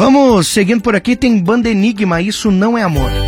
Vamos seguindo por aqui, tem Banda Enigma, Isso Não É Amor.